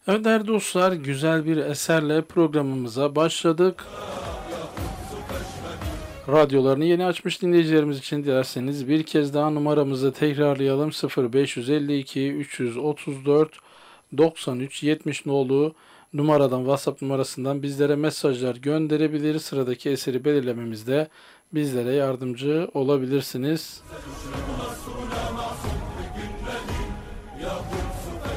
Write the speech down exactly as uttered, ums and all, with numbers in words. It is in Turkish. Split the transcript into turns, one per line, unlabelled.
Evet değerli dostlar, güzel bir eserle programımıza başladık. Radyolarını yeni açmış dinleyicilerimiz için dilerseniz bir kez daha numaramızı tekrarlayalım. sıfır beş yüz elli iki üç yüz otuz dört doksan üç yetmiş nolu numaradan, WhatsApp numarasından bizlere mesajlar gönderebilir. Sıradaki eseri belirlememizde bizlere yardımcı olabilirsiniz.